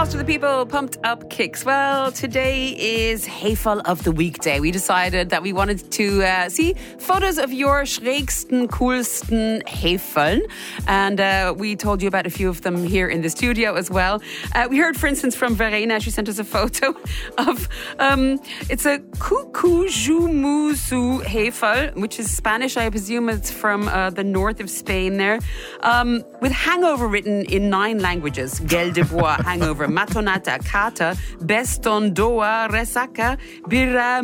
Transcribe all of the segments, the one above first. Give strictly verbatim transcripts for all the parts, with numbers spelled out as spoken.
Foster the People, Pumped Up Kicks. Well, today is Hayfall of the Week Day. We decided that we wanted to uh, see photos of your schrägsten, coolsten Hayfallen. And uh, we told you about a few of them here in the studio as well. Uh, we heard, for instance, from Verena. She sent us a photo of, um, it's a Cucujumusu Hayfall, which is Spanish. I presume it's from uh, the north of Spain there. Um, with hangover written in nine languages. Gueule de bois, hangover, matonata, kata, bestondoa, resaca, birra,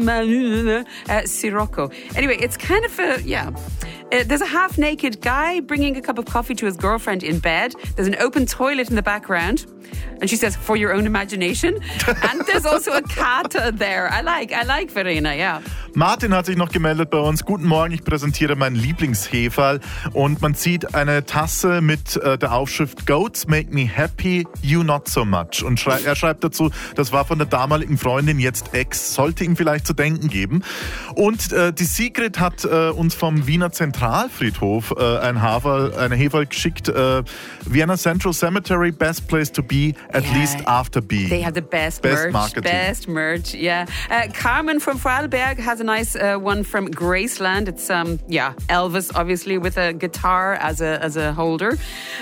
uh, sirocco. Anyway, it's kind of a, yeah. Uh, there's a half-naked guy bringing a cup of coffee to his girlfriend in bed. There's an open toilet in the background. And she says, for your own imagination. And there's also a Kater there. I like, I like Verena, ja. Martin hat sich noch gemeldet bei uns. Guten Morgen, ich präsentiere meinen Lieblingshefall. Und man sieht eine Tasse mit äh, der Aufschrift Goats make me happy, you not so much. Und schrei- er schreibt dazu, das war von der damaligen Freundin, jetzt Ex. Sollte ihm vielleicht zu denken geben. Und äh, die Sigrid hat äh, uns vom Wiener Zentralfriedhof äh, ein Haferl, eine Hefall geschickt. Äh, Vienna Central Cemetery, best place to be, at yeah, least after B. They have the best, best merch. Marketing. Best merch, yeah. Uh, Carmen from Vorarlberg has a nice uh, one from Graceland. It's, um, yeah, Elvis, obviously, with a guitar as a as a holder.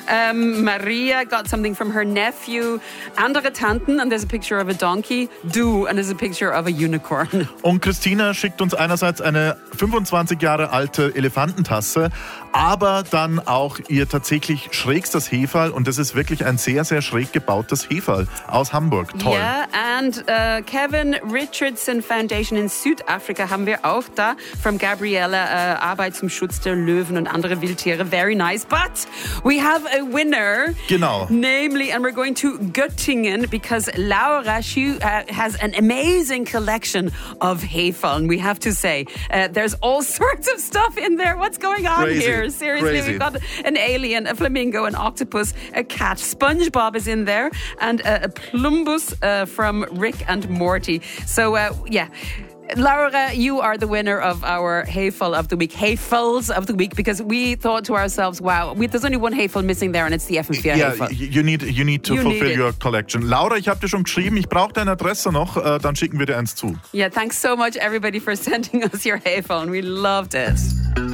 Um, Maria got something from her nephew. Andere Tanten, and there's a picture of a donkey. Du, and there's a picture of a unicorn. Und Christina schickt uns einerseits eine fünfundzwanzig Jahre alte Elefantentasse, aber dann auch ihr tatsächlich schrägstes Hefall. Und das ist wirklich ein sehr, sehr schräg gebautes Hefall aus Hamburg. Toll. Yeah, and uh, Kevin Richardson Foundation in Südafrika haben wir auch da. From Gabriella, uh, Arbeit zum Schutz der Löwen und andere Wildtiere. Very nice. But we have a winner. Genau. Namely, and we're going to Göttingen because Laura, she uh, has an amazing collection of Hayfallen, we have to say. Uh, there's all sorts of stuff in there. What's going on Crazy. here? Seriously, Crazy. we've got an alien, a flamingo, an octopus, a cat. SpongeBob is in there, and uh, a Plumbus uh, from Rick and Morty. So, uh, yeah. Laura, you are the winner of our Hayfall of the Week, Hayfalls of the Week, because we thought to ourselves, wow, we, there's only one Hayfall missing there, and it's the F M vier Ja, Hayfall. you need, you need to You fulfill need it. your collection. Laura, ich habe dir schon geschrieben, ich brauche deine Adresse noch, äh, dann schicken wir dir eins zu. Yeah, thanks so much, everybody, for sending us your Hayfall, and we loved it.